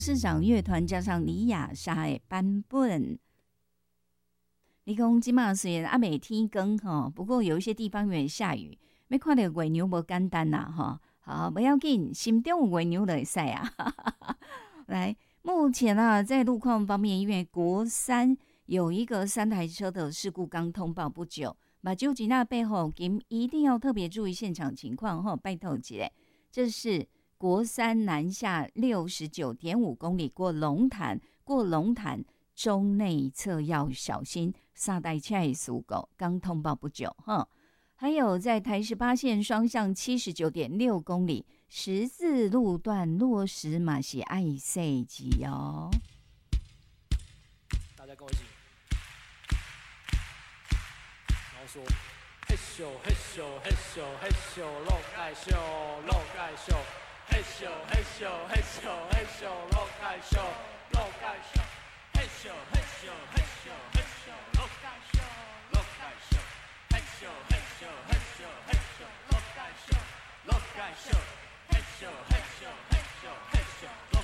市长乐团加上李雅莎的版本。你讲今嘛虽然阿美天光哈，不过有一些地方有点下雨，要看到月娘无简单呐哈。好，不要紧，心中有月娘就会使啊。来，目前啊，在路况方面，因为国三有一个3台车的事故刚通报不久，马九吉那背后，您一定要特别注意现场情况哈，拜托姐。这是国三南下69.5公里过龙潭，中内侧要小心，3台车的事故刚通报不久哈。还有在台18线双向79.6公里十字路段落实嘛是爱塞机哦。 大家跟我一起，然后说嘿咻嘿咻嘿咻嘿咻落盖咻落盖咻嘿咻嘿咻嘿咻嘿咻落盖咻落盖咻嘿咻嘿咻嘿咻嘿咻落盖咻落盖咻嘿咻嘿咻嘿咻嘿咻落盖咻落盖咻。